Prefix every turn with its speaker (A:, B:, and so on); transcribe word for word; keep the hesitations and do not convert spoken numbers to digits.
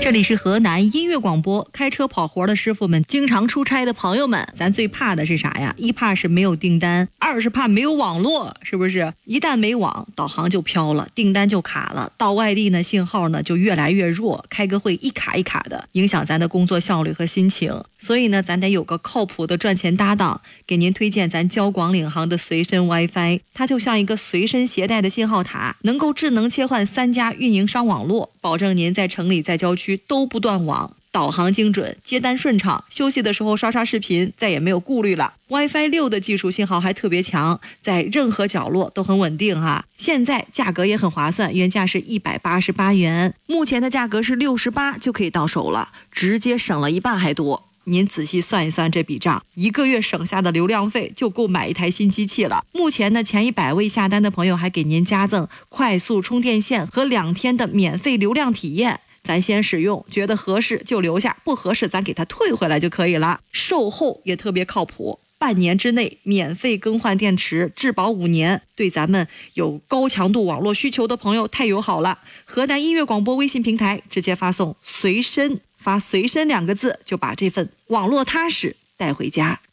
A: 这里是河南音乐广播，开车跑活的师傅们，经常出差的朋友们，咱最怕的是啥呀？一怕是没有订单，二是怕没有网络，是不是？一旦没网，导航就飘了，订单就卡了，到外地呢，信号呢就越来越弱，开个会一卡一卡的，影响咱的工作效率和心情。所以呢，咱得有个靠谱的赚钱搭档，给您推荐咱交广领航的随身 WiFi， 它就像一个随身携带的信号塔，能够智能切换三家运营商网络，保证您在城里在郊区都不断网，导航精准，接单顺畅，休息的时候刷刷视频再也没有顾虑了。 WiFi 六的技术信号还特别强，在任何角落都很稳定哈。现在价格也很划算，原价是一百八十八元，目前的价格是六十八就可以到手了，直接省了一半还多。您仔细算一算这笔账，一个月省下的流量费就够买一台新机器了。目前呢，前一百位下单的朋友还给您加赠快速充电线和两天的免费流量体验。咱先使用，觉得合适就留下，不合适咱给它退回来就可以了。售后也特别靠谱，半年之内免费更换电池，质保五年，对咱们有高强度网络需求的朋友太友好了。河南音乐广播微信平台直接发送随身，发随身两个字，就把这份网络踏实带回家。